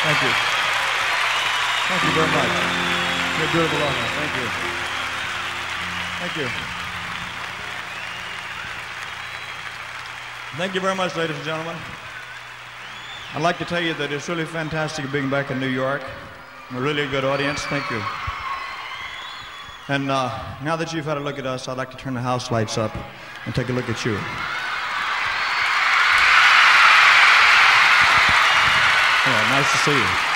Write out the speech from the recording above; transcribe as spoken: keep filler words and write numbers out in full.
Thank you. Thank you very much. You're a beautiful audience. Thank you. Thank you. Thank you very much, ladies and gentlemen. I'd like to tell you that it's really fantastic being back in New York. A really good audience. Thank you. And uh, now that you've had a look at us, I'd like to turn the house lights up and take a look at you. Oh, nice to see you.